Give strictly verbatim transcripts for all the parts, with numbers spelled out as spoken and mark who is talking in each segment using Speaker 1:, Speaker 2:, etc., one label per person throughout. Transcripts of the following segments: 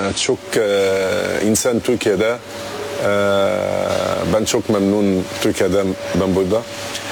Speaker 1: çok insan Türkiye'de. Ben çok memnun Türkiye'den, ben burada.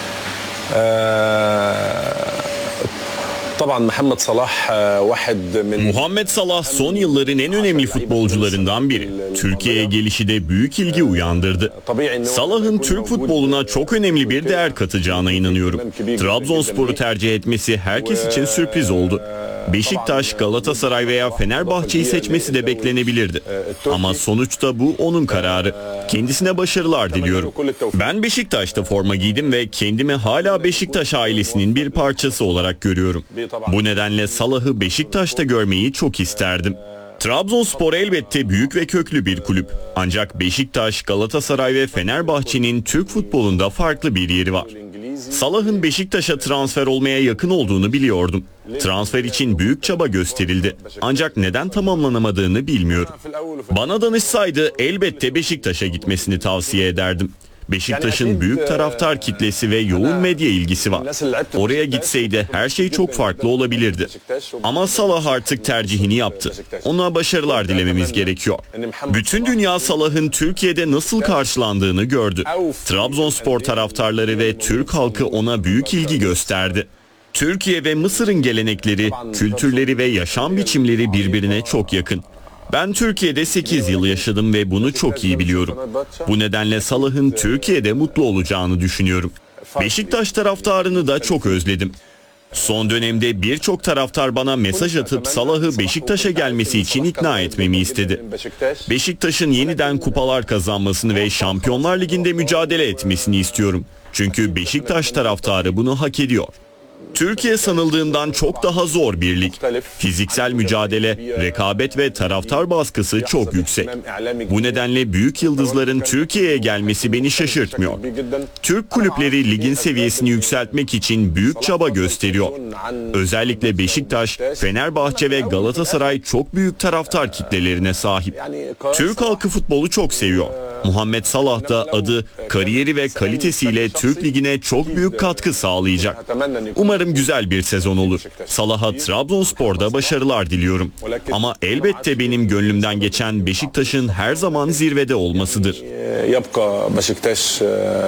Speaker 2: Muhammed Salah son yılların en önemli futbolcularından biri. Türkiye'ye gelişi de büyük ilgi uyandırdı. Salah'ın Türk futboluna çok önemli bir değer katacağına inanıyorum. Trabzonspor'u tercih etmesi herkes için sürpriz oldu. Beşiktaş, Galatasaray veya Fenerbahçe'yi seçmesi de beklenebilirdi. Ama sonuçta bu onun kararı. Kendisine başarılar diliyorum. Ben Beşiktaş'ta forma giydim ve kendimi hala Beşiktaş ailesinin bir parçası olarak görüyorum. Bu nedenle Salah'ı Beşiktaş'ta görmeyi çok isterdim. Trabzonspor elbette büyük ve köklü bir kulüp. Ancak Beşiktaş, Galatasaray ve Fenerbahçe'nin Türk futbolunda farklı bir yeri var. Salah'ın Beşiktaş'a transfer olmaya yakın olduğunu biliyordum. Transfer için büyük çaba gösterildi. Ancak neden tamamlanamadığını bilmiyorum. Bana danışsaydı elbette Beşiktaş'a gitmesini tavsiye ederdim. Beşiktaş'ın büyük taraftar kitlesi ve yoğun medya ilgisi var. Oraya gitseydi her şey çok farklı olabilirdi. Ama Salah artık tercihini yaptı. Ona başarılar dilememiz gerekiyor. Bütün dünya Salah'ın Türkiye'de nasıl karşılandığını gördü. Trabzonspor taraftarları ve Türk halkı ona büyük ilgi gösterdi. Türkiye ve Mısır'ın gelenekleri, kültürleri ve yaşam biçimleri birbirine çok yakın. Ben Türkiye'de sekiz yıl yaşadım ve bunu çok iyi biliyorum. Bu nedenle Salah'ın Türkiye'de mutlu olacağını düşünüyorum. Beşiktaş taraftarını da çok özledim. Son dönemde birçok taraftar bana mesaj atıp Salah'ı Beşiktaş'a gelmesi için ikna etmemi istedi. Beşiktaş'ın yeniden kupalar kazanmasını ve Şampiyonlar Ligi'nde mücadele etmesini istiyorum. Çünkü Beşiktaş taraftarı bunu hak ediyor. Türkiye sanıldığından çok daha zor bir lig. Fiziksel mücadele, rekabet ve taraftar baskısı çok yüksek. Bu nedenle büyük yıldızların Türkiye'ye gelmesi beni şaşırtmıyor. Türk kulüpleri ligin seviyesini yükseltmek için büyük çaba gösteriyor. Özellikle Beşiktaş, Fenerbahçe ve Galatasaray çok büyük taraftar kitlelerine sahip. Türk halkı futbolu çok seviyor. Muhammed Salah da adı, kariyeri ve kalitesiyle Türk Ligi'ne çok büyük katkı sağlayacak. Umarım güzel bir sezon olur. Salah'a Trabzonspor'da başarılar diliyorum. Ama elbette benim gönlümden geçen Beşiktaş'ın her zaman zirvede olmasıdır.
Speaker 1: Yapka Beşiktaş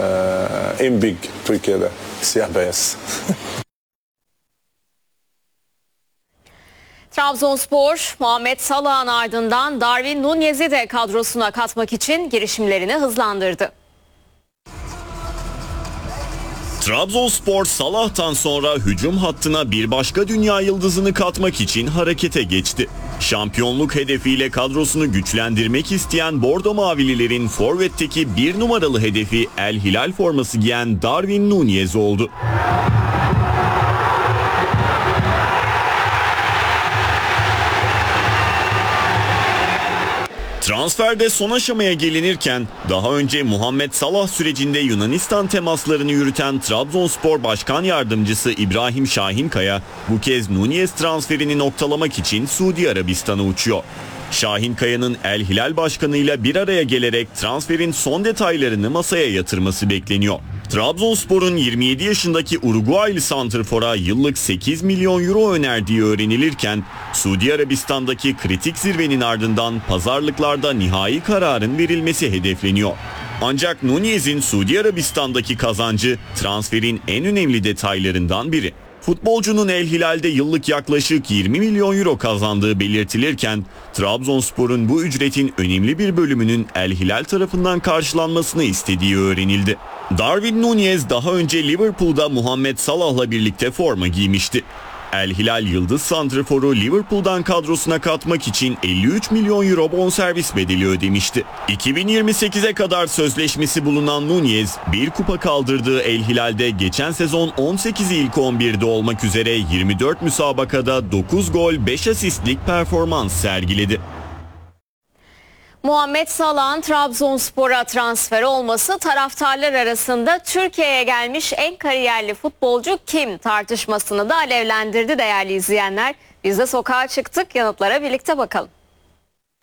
Speaker 1: en büyük Türkiye'de siyah beyaz.
Speaker 3: Trabzonspor, Muhammed Salah'ın ardından Darwin Nunez'i de kadrosuna katmak için girişimlerini hızlandırdı.
Speaker 2: Trabzonspor, Salah'tan sonra hücum hattına bir başka dünya yıldızını katmak için harekete geçti. Şampiyonluk hedefiyle kadrosunu güçlendirmek isteyen Bordo Mavililerin forvetteki bir numaralı hedefi El Hilal forması giyen Darwin Nunez oldu. Transferde son aşamaya gelinirken daha önce Muhammed Salah sürecinde Yunanistan temaslarını yürüten Trabzonspor Başkan Yardımcısı İbrahim Şahinkaya bu kez Nunez transferini noktalamak için Suudi Arabistan'a uçuyor. Şahinkaya'nın El Hilal Başkanı'yla bir araya gelerek transferin son detaylarını masaya yatırması bekleniyor. Trabzonspor'un yirmi yedi yaşındaki Uruguaylı santrfora yıllık sekiz milyon euro önerdiği öğrenilirken Suudi Arabistan'daki kritik zirvenin ardından pazarlıklarda nihai kararın verilmesi hedefleniyor. Ancak Nunez'in Suudi Arabistan'daki kazancı transferin en önemli detaylarından biri. Futbolcunun El Hilal'de yıllık yaklaşık yirmi milyon euro kazandığı belirtilirken Trabzonspor'un bu ücretin önemli bir bölümünün El Hilal tarafından karşılanmasını istediği öğrenildi. Darwin Nunez daha önce Liverpool'da Muhammed Salah'la birlikte forma giymişti. El Hilal yıldız santrforu Liverpool'dan kadrosuna katmak için elli üç milyon euro bonservis bedeli ödemişti. iki bin yirmi sekize kadar sözleşmesi bulunan Nunez, bir kupa kaldırdığı El Hilal'de geçen sezon on sekizi ilk on birde olmak üzere yirmi dört müsabakada dokuz gol beş asistlik performans sergiledi.
Speaker 3: Muhammed Salah'ın Trabzonspor'a transfer olması taraftarlar arasında Türkiye'ye gelmiş en kariyerli futbolcu kim tartışmasını da alevlendirdi değerli izleyenler. Biz de sokağa çıktık, yanıtlara birlikte bakalım.